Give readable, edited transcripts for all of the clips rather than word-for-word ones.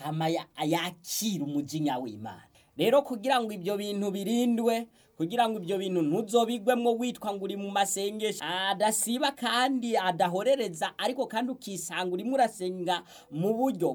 hama yakira umujinya w'Imana. Rero kugira ngo ibyo bintu birindwe, kugira ngo ibyo bintu ntuzobigwemwo witwa ngo uri mu masengesho adasiba kandi adahorereza, ariko kandi ukisanga urimo urasenga mu buryo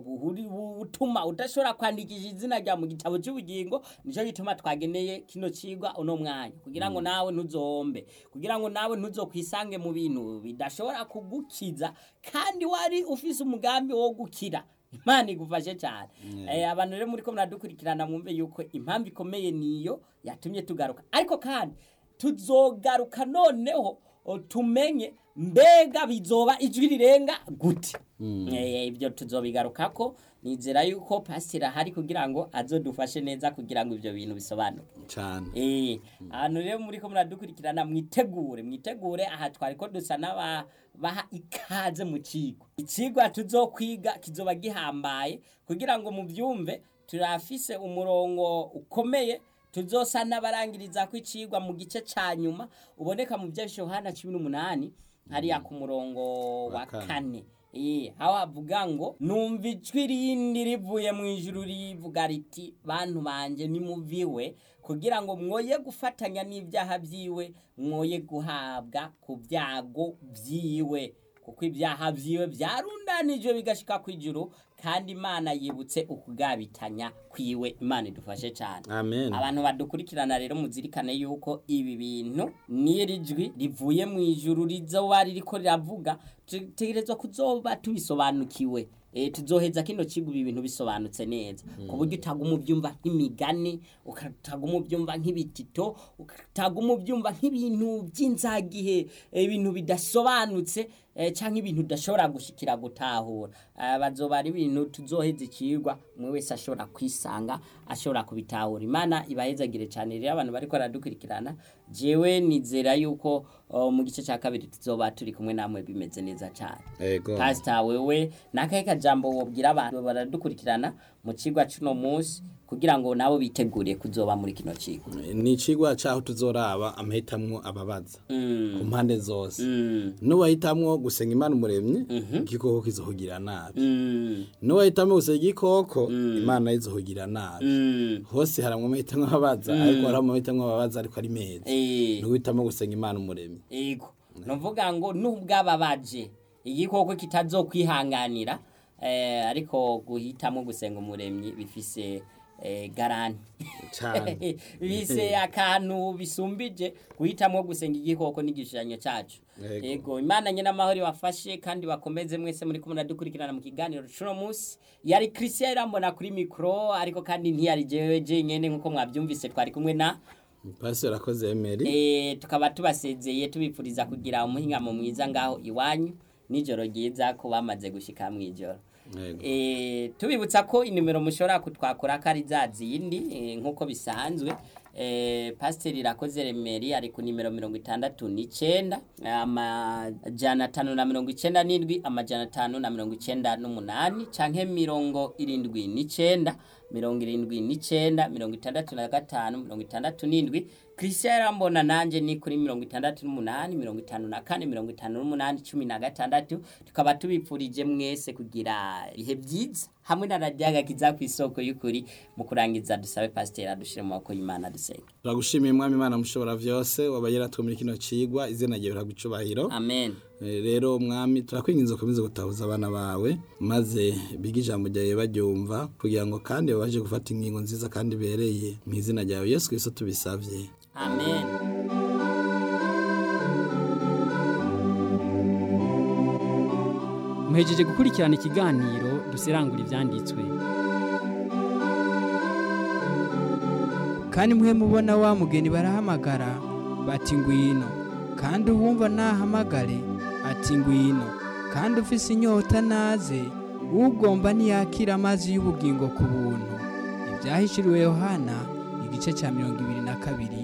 butuma udashobora kwandikisha izina rya mu gitabo cy'ubugingo. Nico gituma twageneye kino cigwa uno mwanya kugira ngo nawe ntuzombe, kugira ngo nawe ntuzokwisange mu bintu bidashobora kugukiza kandi wari ufise umugambi wo gukira. Imana igufashe cyane. Abantu rero muri ko muradukurikirana mwumve yuko impamvu ikomeye niyo yatumye tugaruka, ariko kandi tuzogaruka noneho tumenye mbega bizoba ijwi rirenga gute. Ibyo tuzobigarukako. Nizera yuko pastor hari kugira ngo azodufashe neza kugira ngo ibyo bintu bisobanuke cyane. Abantu rero muri ko muradukurikirana mwitegure aha twari ko dusa baha ikaze mu kigo. Ikigwa tuzokwiga kizoba gihambaye kugira ngo mubyumve. Turafise umurongo ukomeye tuzosa n'abarangiriza ko icigwa mu gice ca nyuma uboneka mu bya Yohana 18 hariya ku murongo wa 4. Aho avuga ngo numva ijwi rindi rivuye mu ijuru rivuga riti, bantu banje nimuviwe kugira ngo mwoye gufatanya n'ibyaha byiwe, mwoye guhabwa ku byago byiwe, kuko ibyaha byiwe byarundanijwe bigashika ku ijuru, kandi Imana yibutse ukugabitanya kwiwe. Imana idufashe cyane. Amen. Abantu badukurikirana rero muzirikane yuko ibi bintu nirijwi rivuye mu ijuru rizoba ririko riravuga, tegerezwa kuzoba tubisobanukiwe. Tuzoheza kino kigo ibintu bisobanutse neza ku buryo utaguma ubyumva nk'imigani, ukataguma ubyumva nk'ibitito, ukataguma ubyumva nk'ibintu by'inzagihe, ibintu bidasobanutse cyangwa ibintu udashobora gushikira gutahura. Bazoba ari ibintu tuzoheza ikigwa umwe wese ashobora kwisanga, ashobora kubitahura. Imana ibahezagire cyane rero abantu bariko baradukurikirana. Jewe nizera yuko mu gice cya kabiri tuzoba turi kumwe namwe bimeze neza cyane. Pastor wewe nakaye kajambo wobwira abantu baradukurikirana mu kigwa cuno munsi kugira ngo nabo bitegure kuzoba muri kino kigo? Ni ikigwa cyaho tuzoraba amahitamwo ababaza ku mpande zose. Nuwahitamwo gusenga Imana umuremyi, igikoko kizohugira nabi. Nuwahitamwo gusenga igikoko, Imana izohugira nabi. Hose haramwe amahitamwo ababaza, ariko haramwe amahitamwo ababaza ariko ari meza. Nuwitamwo gusenga Imana umuremyi. Ego novuga ngo nubwababaje igikoko kitazokwihanganira, ariko guhitamo gusenga umuremyi bifise garanti cyane. Bise akantu bisumbije guhitamo gusenga igikoko n'igishushanyo cyacu. Ego Imana nyene amahoro wafashe kandi bakomeze mwese muri kumwe dukurikirana mu kiganiro cuno munsi. Yari Christian Irambona kuri micro, ariko kandi ntiyari jewe nyene nkuko mwabyumvise twari kumwe na Pastor akoze Emery. Tukaba tubasezeye tubipfuriza kugira umuhingamo mwiza ngaho iwanyu, nijoro ryiza ko bamaze gushika mu ijoro. Tubibutsa ko inimero mushobora kutwakora kari zazindi nkuko bisanzwe. Pastor Irakoze Emery ari ku nimero 69 amajana 597 amajana 598 canke 79 79 65 Christian Irambona nanje ni kuri 68 54 58 tukaba tubipfurije mwese kugira ihe byiza hamwe na radiyaga kiza ku isoko y'ukuri. Mu kurangiza dusabe pastor adushire mu mako y'Imana dusenge. Turagushimiye mwami Imana mushobora vyose wabayera twumira kino cigwa, izina ryawe ragicubahiro. Amen. Rero mwami turakwinginze ukomeze gutahuza abana bawe, maze biga ijambo ryawe baryumva, kugira ngo kandi baje gufata ingingo nziza kandi bereye mu izina ryawe Yesu Kristo tubisavye. Amen. Muhejeje gukurikirana ikiganiro dusirangura ivyanditswe. Kandi mwe mubona wa mugeni barahamagara bati ngwino, kandi uwumva nahamagare ati ngwino, kandi ufise inyota naze, ugomba niyakira amazi y'ubugingo ku buntu. Ibyahishiriwe Yohana igice cya 22